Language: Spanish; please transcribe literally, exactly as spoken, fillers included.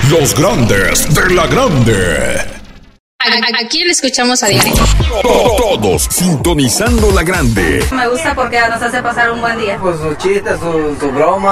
Los grandes de la grande. ¿A, a quién le escuchamos a diario? Todos sintonizando la grande. Me gusta porque nos hace pasar un buen día. Pues sus chistes, sus su bromas.